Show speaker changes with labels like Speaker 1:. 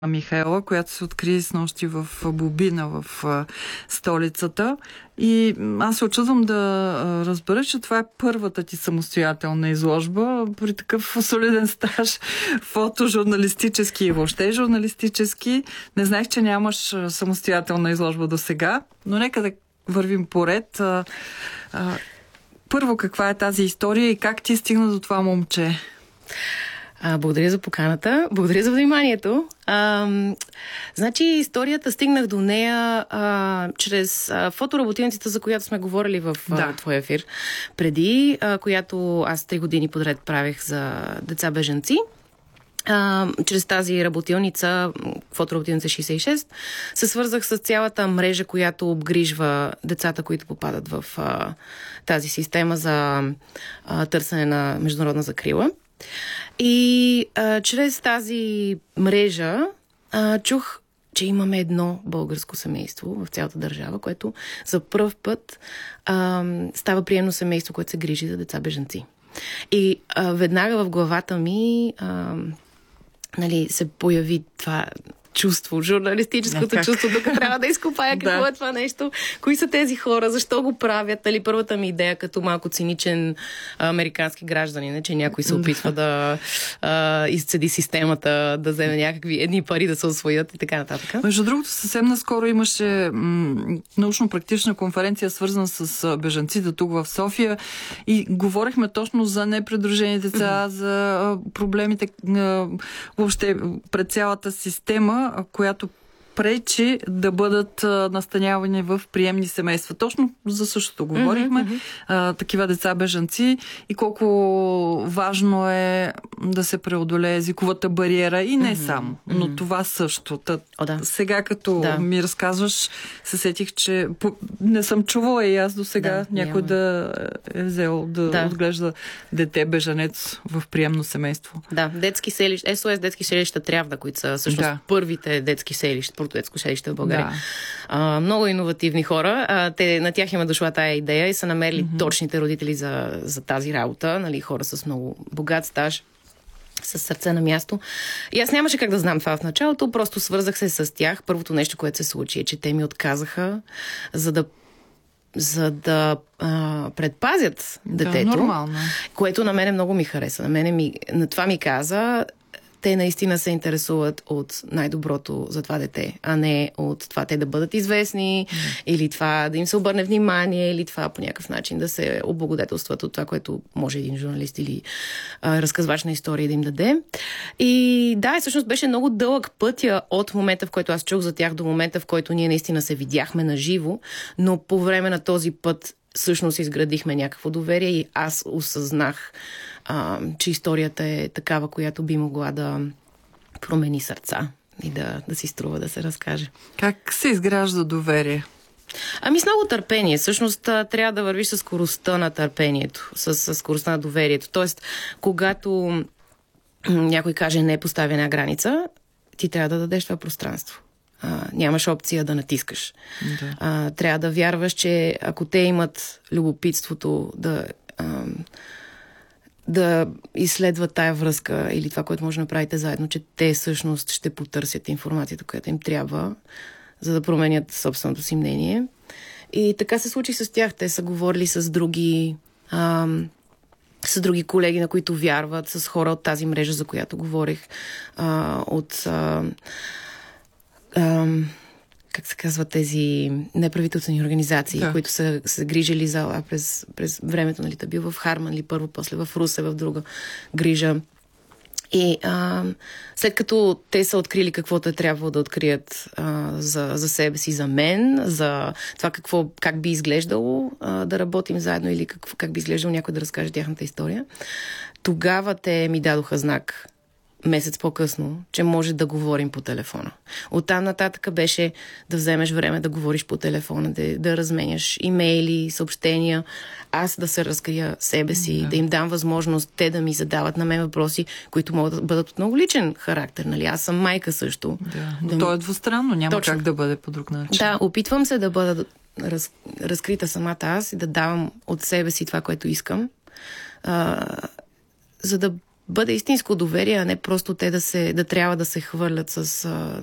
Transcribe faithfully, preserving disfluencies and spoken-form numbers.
Speaker 1: Михайла, която се откри снощи в Бобина, в столицата. И аз се очудвам да разбера, че това е първата ти самостоятелна изложба при такъв солиден стаж, фотожурналистически и въобще журналистически. Не знаех, че нямаш самостоятелна изложба до сега, но нека да вървим поред. Първо, каква е тази история и как ти стигна до това момче?
Speaker 2: А, благодаря за поканата. Благодаря за вниманието. А, значи, историята стигнах до нея а, чрез а, фотоработилницата, за която сме говорили в
Speaker 1: да.
Speaker 2: а, твоя ефир преди, а, която аз три години подред правих за деца бежанци. А, чрез тази работилница, фотоработилница шейсет и шест, се свързах с цялата мрежа, която обгрижва децата, които попадат в а, тази система за а, търсене на международна закрила. И а, чрез тази мрежа а, чух, че имаме едно българско семейство в цялата държава, което за пръв път а, става приемно семейство, което се грижи за деца бежанци. И а, веднага в главата ми а, нали, се появи това чувство, журналистическото
Speaker 1: как?
Speaker 2: чувство, докато трябва да изкопая какво
Speaker 1: да.
Speaker 2: е това нещо, кои са тези хора, защо го правят. Нали, първата ми идея като малко циничен американски гражданин, че някой се опитва да а, изцеди системата, да вземе някакви едни пари да се усвоят и така нататък.
Speaker 1: Между другото, съвсем наскоро имаше м- научно-практична конференция, свързана с бежанците тук в София, и говорихме точно за непридружени деца, mm-hmm. за а, проблемите а, въобще пред цялата система, която пречи да бъдат а, настанявани в приемни семейства. Точно за същото говорихме. Mm-hmm. А, такива деца бежанци и колко важно е да се преодолее езиковата бариера и не mm-hmm. само, но mm-hmm. това също. Та,
Speaker 2: О, да.
Speaker 1: Сега като
Speaker 2: да.
Speaker 1: ми разказваш, се сетих, че по... не съм чувала и аз до сега
Speaker 2: да,
Speaker 1: някой няма. да е взел да, да отглежда дете бежанец в приемно семейство.
Speaker 2: Да, детски селища, ес о ес детски селища трябва, които са всъщност да. първите детски селища, детско селище в България. Да. А, много иновативни хора. А, те, на тях има дошла тая идея и са намерили mm-hmm. точните родители за, за тази работа. Нали, хора с много богат стаж, с сърце на място. И аз нямаше как да знам това в началото, просто свързах се с тях. Първото нещо, което се случи, е, че те ми отказаха, за да за да а, предпазят детето.
Speaker 1: Да, нормално.
Speaker 2: Което на мене много ми хареса. На мене ми, на това ми каза, те наистина се интересуват от най-доброто за това дете, а не от това те да бъдат известни, mm. или това да им се обърне внимание, или това по някакъв начин да се облагодетелстват от това, което може един журналист или а, разказвач на история да им даде. И да, всъщност беше много дълъг пътя от момента, в който аз чух за тях, до момента, в който ние наистина се видяхме на живо, но по време на този път всъщност изградихме някакво доверие и аз осъзнах, а, че историята е такава, която би могла да промени сърца и да, да си струва да се разкаже.
Speaker 1: Как се изгражда доверие?
Speaker 2: Ами с много търпение. Всъщност трябва да вървиш с скоростта на търпението, с, с скоростта на доверието. Тоест, когато някой каже не поставя една граница, ти трябва да дадеш това пространство. А, нямаш опция да натискаш. Да. А, трябва да вярваш, че ако те имат любопитството да, а, да изследват тая връзка или това, което може да направите заедно, че те всъщност ще потърсят информацията, която им трябва, за да променят собственото си мнение. И така се случи с тях. Те са говорили с други а, с други колеги, на които вярват, с хора от тази мрежа, за която говорих, а, от а, Um, как се казва, тези неправителствени организации, да. които са се грижили за през, през времето, нали, бил в Харман или първо, после в Русе, в друга грижа. И а, след като те са открили каквото е трябвало да открият а, за, за себе си, за мен, за това какво, как би изглеждало а, да работим заедно или как, как би изглеждало някой да разкаже тяхната история, тогава те ми дадоха знак месец по-късно, че може да говорим по телефона. Оттам нататък беше да вземеш време да говориш по телефона, да, да разменяш имейли, съобщения, аз да се разкрия себе си, да. да им дам възможност те да ми задават на мен въпроси, които могат да бъдат от много личен характер. Нали? Аз съм майка също.
Speaker 1: Да, но да то е двустранно, няма точно как да бъде по друг начин.
Speaker 2: Да, опитвам се да бъда раз, разкрита самата аз и да давам от себе си това, което искам, а, за да бъде истинско доверие, а не просто те да, се, да трябва да се хвърлят с